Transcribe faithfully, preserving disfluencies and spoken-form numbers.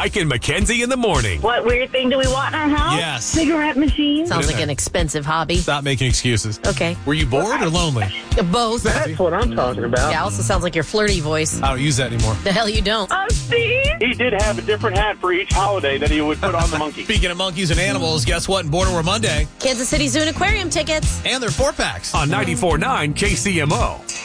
Mike and Mackenzie in the morning. What weird thing do we want in our house? Yes. Cigarette machine? Sounds like an expensive hobby. Stop making excuses. Okay. Were you bored or lonely? Both. That's what I'm talking about. Yeah, also sounds like your flirty voice. I don't use that anymore. The hell you don't. Oh, Steve? He did have a different hat for each holiday that he would put on the monkey. Speaking of monkeys and animals, guess what? In Border War Monday, Kansas City Zoo and Aquarium tickets. and their four packs. On ninety-four point nine K C M O.